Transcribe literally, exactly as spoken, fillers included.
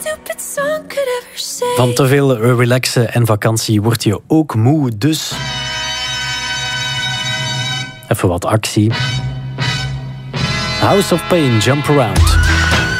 Van te veel relaxen en vakantie word je ook moe, dus even wat actie. House of Pain, Jump Around.